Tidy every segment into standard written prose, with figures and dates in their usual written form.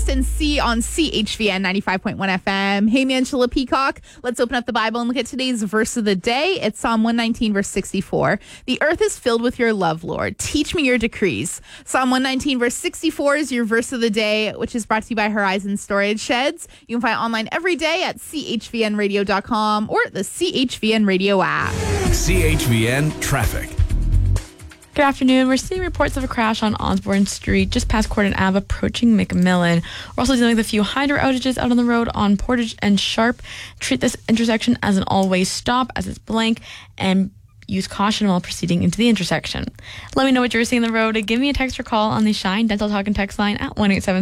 Trust and See on CHVN 95.1 FM. Hey, Angela Peacock. Let's open up the Bible and look at today's verse of the day. It's Psalm 119, verse 64. The earth is filled with your love, Lord. Teach me your decrees. Psalm 119, verse 64 is your verse of the day, which is brought to you by Horizon Storage Sheds. You can find it online every day at chvnradio.com or the CHVN Radio app. CHVN Traffic. Good afternoon. We're seeing reports of a crash on Osborne Street, just past Cordon Ave, approaching McMillan. We're also dealing with a few hydro outages out on the road on Portage and Sharp. Treat this intersection as an all-way stop, as it's blank, and use caution while proceeding into the intersection. Let me know what you're seeing on the road. Give me a text or call on the Shine Dental Talk and Text line at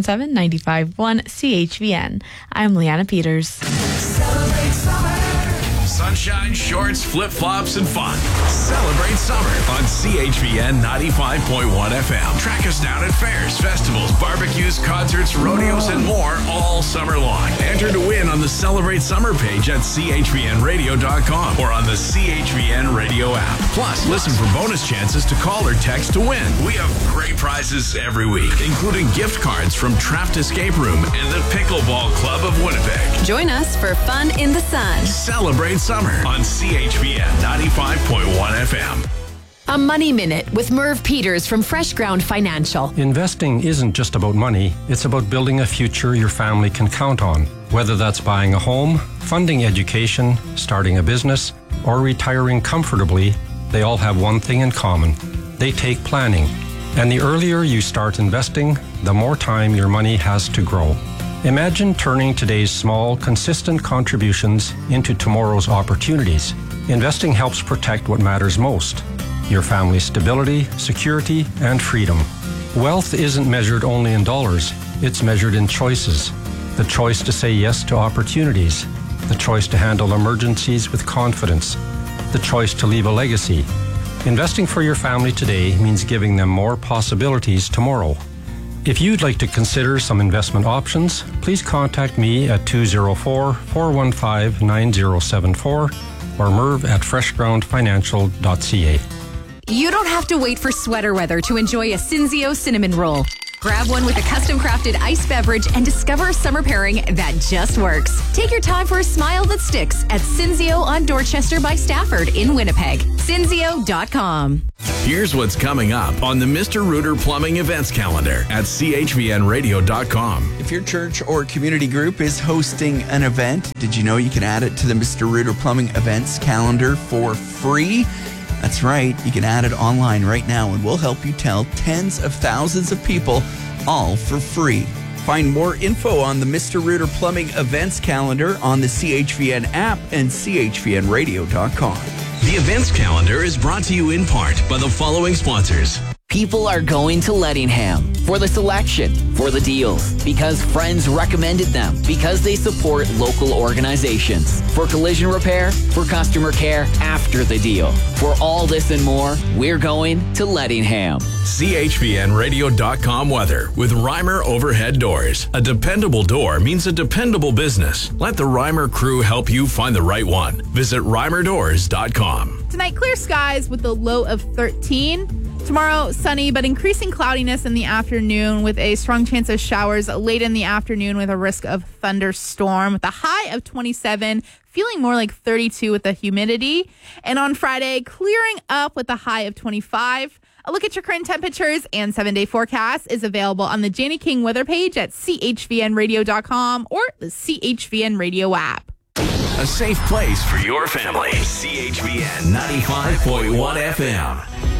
1-877-951-CHVN. I'm Leanna Peters. Celebrate summer. Sunshine, shorts, flip-flops, and fun. Celebrate summer on CHVN 95.1 FM. Track us down at fairs, festivals, barbecues, concerts, rodeos, and more all summer long. Enter to win on the Celebrate Summer page at chvnradio.com or on the CHVN Radio app. Plus, listen for bonus chances to call or text to win. We have great prizes every week, including gift cards from Trapped Escape Room and the Pickleball Club of Winnipeg. Join us for fun in the sun. Celebrate summer on CHVN 95.1 FM. A Money Minute with Merv Peters from Fresh Ground Financial. Investing isn't just about money, it's about building a future your family can count on. Whether that's buying a home, funding education, starting a business, or retiring comfortably, they all have one thing in common. They take planning. And the earlier you start investing, the more time your money has to grow. Imagine turning today's small, consistent contributions into tomorrow's opportunities. Investing helps protect what matters most: your family's stability, security, and freedom. Wealth isn't measured only in dollars, it's measured in choices. The choice to say yes to opportunities, the choice to handle emergencies with confidence, the choice to leave a legacy. Investing for your family today means giving them more possibilities tomorrow. If you'd like to consider some investment options, please contact me at 204-415-9074 or Merv at freshgroundfinancial.ca. You don't have to wait for sweater weather to enjoy a Cinzio cinnamon roll. Grab one with a custom-crafted iced beverage and discover a summer pairing that just works. Take your time for a smile that sticks at Cinzio on Dorchester by Stafford in Winnipeg. Cinzio.com. Here's what's coming up on the Mr. Rooter Plumbing events calendar at chvnradio.com. If your church or community group is hosting an event, did you know you can add it to the Mr. Rooter Plumbing events calendar for free? That's right. You can add it online right now, and we'll help you tell tens of thousands of people, all for free. Find more info on the Mr. Rooter Plumbing events calendar on the CHVN app and chvnradio.com. The events calendar is brought to you in part by the following sponsors. People are going to Lettingham for the selection, for the deals, because friends recommended them, because they support local organizations, for collision repair, for customer care after the deal. For all this and more, we're going to Lettingham. CHVNradio.com weather with Reimer Overhead Doors. A dependable door means a dependable business. Let the Reimer crew help you find the right one. Visit reimerdoors.com. Tonight, clear skies with a low of 13. Tomorrow, sunny but increasing cloudiness in the afternoon with a strong chance of showers late in the afternoon with a risk of thunderstorm with a high of 27, feeling more like 32 with the humidity. And on Friday, clearing up with a high of 25. A look at your current temperatures and 7-day forecast is available on the Janie King weather page at chvnradio.com or the CHVN Radio app. A safe place for your family. CHVN 95.1 FM.